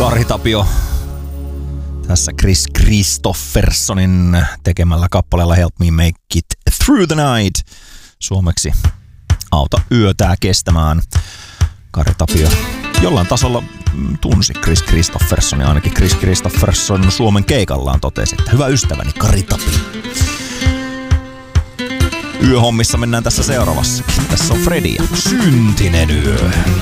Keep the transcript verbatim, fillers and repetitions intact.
Kari Tapio tässä Kris Kristoffersonin tekemällä kappaleella Help Me Make It Through the Night. Suomeksi auta yötää kestämään. Kari Tapio jollain tasolla tunsi Kris Kristoffersonia, ainakin Kris Kristofferson Suomen keikallaan totesi, että hyvä ystäväni Kari Tapio. Yöhommissa mennään tässä seuraavassa. Tässä on Fredi ja Syntinen yö.